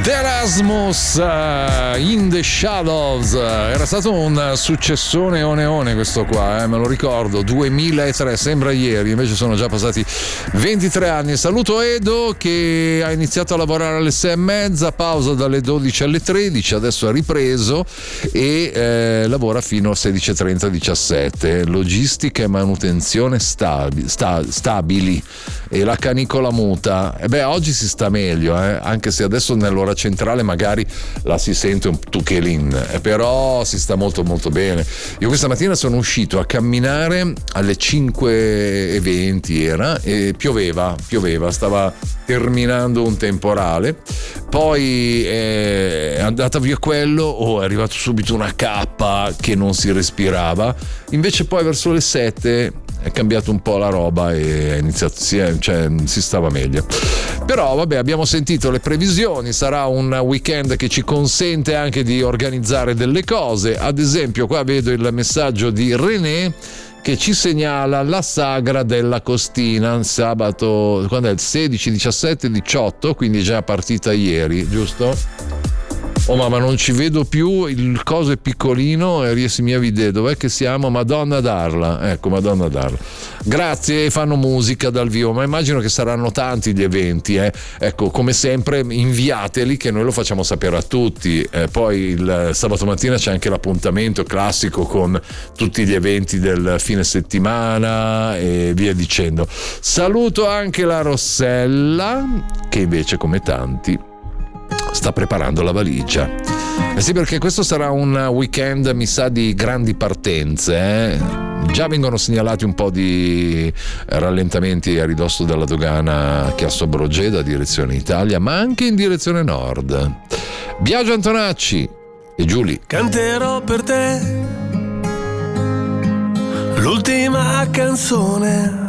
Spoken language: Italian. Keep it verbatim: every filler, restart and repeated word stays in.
Erasmus uh, in the Shadows, era stato un successone oneone questo qua, eh, me lo ricordo, duemilatré, sembra ieri, invece sono già passati ventitré anni. Saluto Edo che ha iniziato a lavorare alle sei e mezza, pausa dalle dodici alle tredici, adesso ha ripreso e eh, lavora fino a sedici e trenta diciassette, logistica e manutenzione stabi, sta, stabili e la canicola muta. E beh, oggi si sta meglio, eh, anche se adesso nell'ora centrale magari la si sente un tuchelin, eh, però si sta molto molto bene. Io questa mattina sono uscito a camminare alle cinque e venti era e pioveva, pioveva, stava terminando un temporale, poi è andata via quello, oh, è arrivato subito una cappa che non si respirava, invece poi verso le sette è cambiato un po' la roba e è iniziato, si, è, cioè, si stava meglio. Però vabbè, abbiamo sentito le previsioni, sarà un weekend che ci consente anche di organizzare delle cose. Ad esempio qua vedo il messaggio di René che ci segnala la sagra della Costina sabato, quando è il sedici, diciassette, diciotto, quindi già partita ieri, giusto? Oh mamma, non ci vedo più, il coso è piccolino e riesci mi a vedere dov'è che siamo? Madonna Darla, ecco, Madonna Darla. Grazie, fanno musica dal vivo, ma immagino che saranno tanti gli eventi, eh. Ecco, come sempre inviateli che noi lo facciamo sapere a tutti. Eh, poi il sabato mattina c'è anche l'appuntamento classico con tutti gli eventi del fine settimana e via dicendo. Saluto anche la Rossella che invece, come tanti, sta preparando la valigia. Eh sì, perché questo sarà un weekend, mi sa, di grandi partenze, eh? Già vengono segnalati un po' di rallentamenti a ridosso della dogana Chiasso-Brogeda, direzione Italia, ma anche in direzione nord. Biagio Antonacci e Giulia. Canterò per te l'ultima canzone